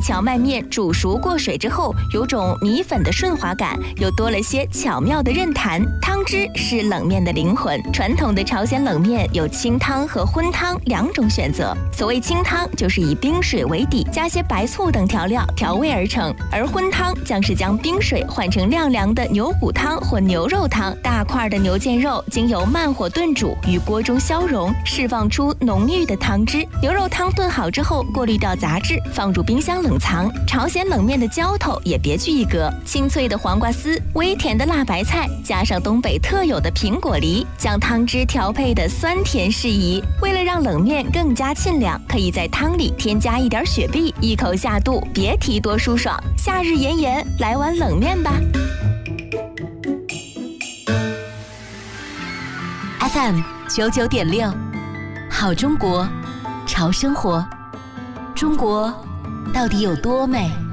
荞麦面煮熟过水之后，有种米粉的顺滑感，又多了些巧妙的韧弹。汤汁是冷面的灵魂。传统的朝鲜冷面有清汤和荤汤2种选择。所谓清汤，就是以冰水为底，加些白醋等调料调味而成；而荤汤将是将冰水换成晾凉的牛骨汤或牛肉汤。大块的牛腱肉经由慢火炖煮，于锅中消融，释放出浓郁的汤汁。牛肉汤炖好之后，过滤掉杂质，放入冰箱冷藏。朝鲜冷面的浇头也别具一格，清脆的黄瓜丝，微甜的辣白菜，加上东北特有的苹果梨，将汤汁调配的酸甜适宜。为了让冷面更加沁凉，可以在汤里添加一点雪碧，一口下肚，别提多舒爽。夏日炎炎，来碗冷面吧。 FM 99.6，好中国，潮生活。中国到底有多美？